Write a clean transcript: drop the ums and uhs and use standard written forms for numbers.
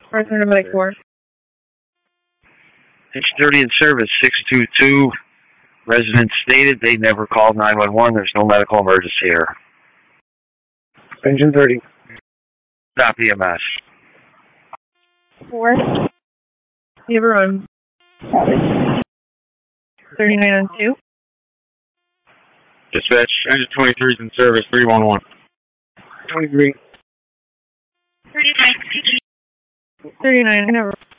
Person number 4. Engine 30 in service, 622. Residents stated they never called 911. There's no medical emergency here. Engine 30. Stop EMS. 4. You have a run. 39 on 2. Dispatch, engine 23 is in service, 311. 23. 39, I never.